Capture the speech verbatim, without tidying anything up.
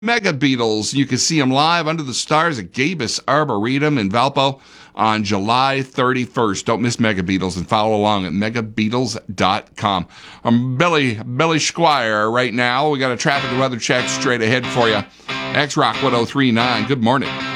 Mega Beatles. You can see them live under the stars at Gabus Arboretum in Valpo on July thirty-first. Don't miss Mega Beatles and follow along at mega beatles dot com. I'm Billy, Billy Squire right now. We got a traffic and weather check straight ahead for you. X-Rock ten thirty-nine. Good morning.